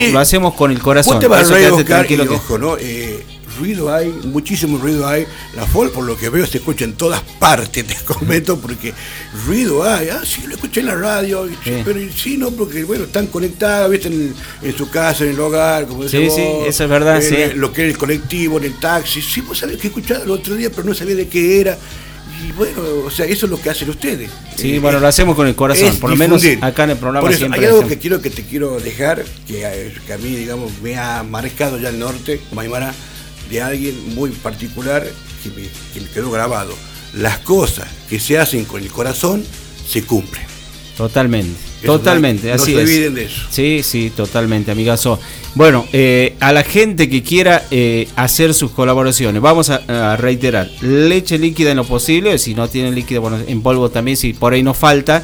lo hacemos con el corazón. Vos te vas a reír, Oscar, tranquilo y ojo, ¿no? Ruido hay, muchísimo ruido hay. La folk, por lo que veo, se escucha en todas partes, te comento, porque ruido hay. Sí, lo escuché en la radio, pero sí, no, porque, bueno, están conectados, ¿viste? En su casa, en el hogar, como decís vos. Sí, eso es verdad, sí. Lo que es el colectivo, en el taxi. Sí, vos sabés que escuchaba el otro día, pero no sabía de qué era. Y bueno, o sea, eso es lo que hacen ustedes. Sí, bueno, lo hacemos con el corazón, por lo menos acá en el programa. Por eso, siempre hay algo que te quiero dejar, que a mí, digamos, me ha marcado ya el norte, Maimara, de alguien muy particular que me quedó grabado. Las cosas que se hacen con el corazón se cumplen. Totalmente, Eso totalmente, no así se es. olviden de eso. Sí, totalmente, amigazo. Bueno, a la gente que quiera hacer sus colaboraciones, vamos a reiterar, leche líquida en lo posible, si no tienen líquido, bueno, en polvo también, si por ahí nos falta,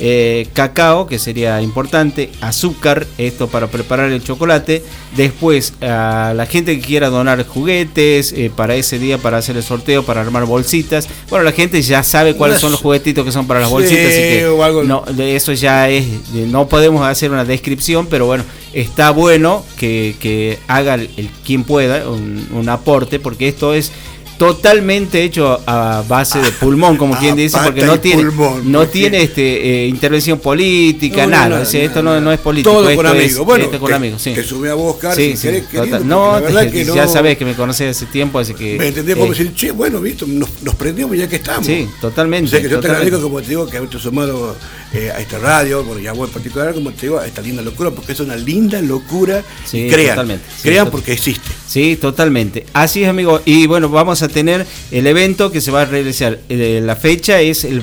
cacao, que sería importante, azúcar, esto para preparar el chocolate. Después, a la gente que quiera donar juguetes para ese día, para hacer el sorteo, para armar bolsitas. Bueno, la gente ya sabe cuáles son los juguetitos que son para las bolsitas, así que no, de eso ya es, no podemos hacer una descripción, pero bueno, está bueno que haga quien pueda un aporte, porque esto es totalmente hecho a base de pulmón, como quien dice, porque no tiene intervención política, nada. Esto no es político. Todo con amigos. Bueno, con amigos, sí. Te sumé a vos, Oscar, sí, si querés, querido, no, que no, ya sabés que me conocés hace tiempo, así que... ¿Me entendés? Como decir, che, bueno, visto, nos prendemos ya que estamos. Sí, totalmente. O sea, que yo te agradezco, como te digo, que haberte sumado a esta radio, bueno, y a vos en particular, como te digo, a esta linda locura, porque es una linda locura. Sí, crean, totalmente. Crean porque existe. Sí, totalmente. Así es, amigo. Y bueno, vamos a tener el evento que se va a realizar. La fecha es el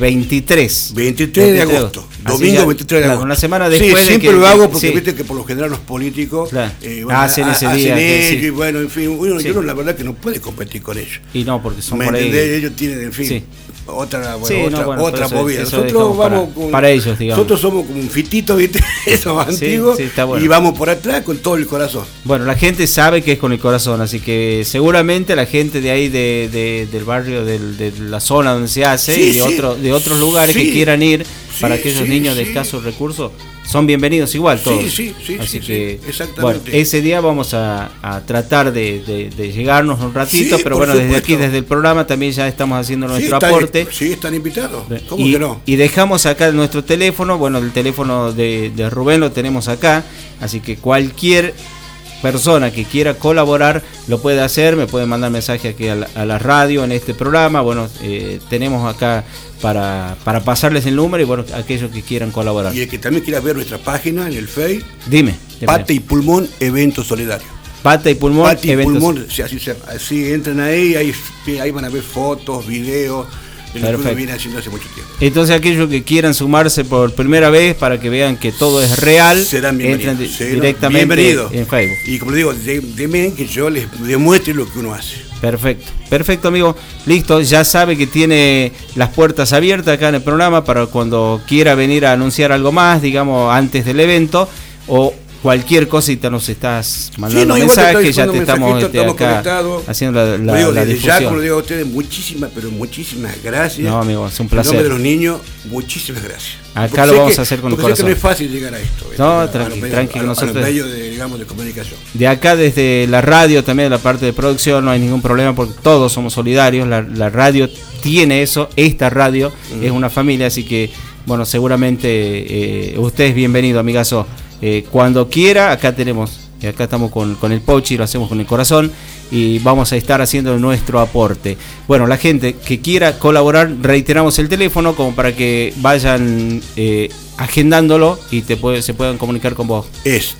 23 de agosto. Domingo 23 de agosto. Una semana después. Sí, siempre lo hago porque viste que por lo general los políticos hacen ese día. Y bueno, en fin, uno la verdad que no puede competir con ellos. Y no, porque son por ahí. Ellos tienen, en fin. Otra movida. Nosotros vamos para ellos, digamos. Nosotros somos como un fitito, ¿viste? Eso más antiguo. Bueno. Y vamos por atrás con todo el corazón. Bueno, la gente sabe que es con el corazón, así que seguramente la gente de ahí del barrio, de la zona donde se hace, y de otros lugares que quieran ir para aquellos niños de escasos recursos, son bienvenidos igual todos. Así que bueno, ese día vamos a tratar de llegarnos un ratito, pero bueno, desde aquí, desde el programa, también ya estamos haciendo nuestro aporte. Sí, están invitados. ¿Cómo que no? Y dejamos acá nuestro teléfono, bueno, el teléfono de Rubén lo tenemos acá, así que cualquier persona que quiera colaborar lo puede hacer, me puede mandar mensaje aquí a la radio en este programa. Bueno, tenemos acá para pasarles el número y bueno, aquellos que quieran colaborar. Y el que también quiera ver nuestra página en el Face, dime. Pata y Pulmón Evento Solidario. Pata y Pulmón Pulmón, así entran ahí van a ver fotos, videos. Lo que viene haciendo hace mucho tiempo. Entonces aquellos que quieran sumarse por primera vez para que vean que todo es real, serán bienvenidos. Entran directamente en Facebook. Y como digo, denme que yo les demuestre lo que uno hace. Perfecto, amigo. Listo, ya sabe que tiene las puertas abiertas acá en el programa para cuando quiera venir a anunciar algo más, digamos, antes del evento, o cualquier cosita nos estás mandando mensajes, ya te estamos acá haciendo la difusión. Ya, como lo digo a ustedes, muchísimas gracias. No, amigo, es un placer. En nombre de los niños, muchísimas gracias. Acá lo vamos a hacer con el corazón. Sé que no es fácil llegar a esto. No, tranquilo. Nosotros, a los medios de comunicación. De acá, desde la radio, también la parte de producción, no hay ningún problema porque todos somos solidarios. La radio tiene eso, esta radio es una familia, así que, bueno, seguramente usted es bienvenido, amigazo. Cuando quiera, acá estamos con el Pochi, lo hacemos con el corazón y vamos a estar haciendo nuestro aporte. Bueno, la gente que quiera colaborar, reiteramos el teléfono como para que vayan agendándolo y se puedan comunicar con vos. Es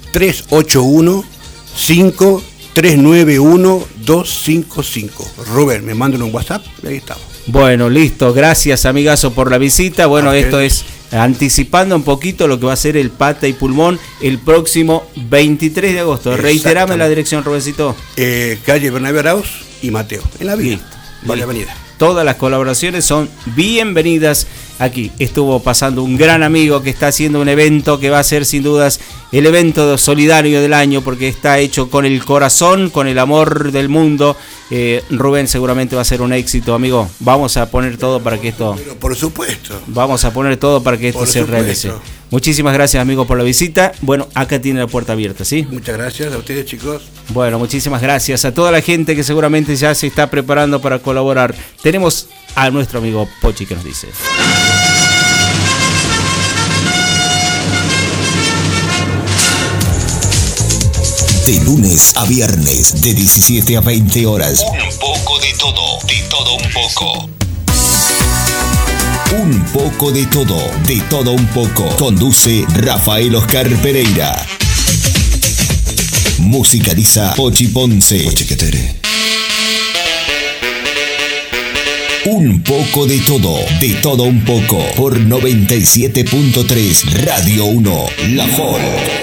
381-5391-255. Rubén, me mandan un WhatsApp y ahí estamos. Bueno, listo, gracias amigazo por la visita. Bueno, esto es anticipando un poquito lo que va a ser el Pata y Pulmón el próximo 23 de agosto. Reiterame la dirección, Rubéncito. Calle Bernabé Arauz y Mateo, en la vía, por la avenida. Todas las colaboraciones son bienvenidas aquí. Estuvo pasando un gran amigo que está haciendo un evento que va a ser sin dudas el evento solidario del año porque está hecho con el corazón, con el amor del mundo. Rubén seguramente va a ser un éxito, amigo. Vamos a poner todo para que esto... Pero por supuesto. Vamos a poner todo para que esto se realice. Muchísimas gracias, amigo, por la visita. Bueno, acá tiene la puerta abierta, ¿sí? Muchas gracias a ustedes, chicos. Bueno, muchísimas gracias a toda la gente que seguramente ya se está preparando para colaborar. Tenemos a nuestro amigo Pochi que nos dice. De lunes a viernes, de 17 a 20 horas. Un poco de todo un poco. Un poco de todo un poco. Conduce Rafael Oscar Pereira. Musicaliza Pochi Ponce. Un poco de todo un poco. Por 97.3 Radio 1, La Folk.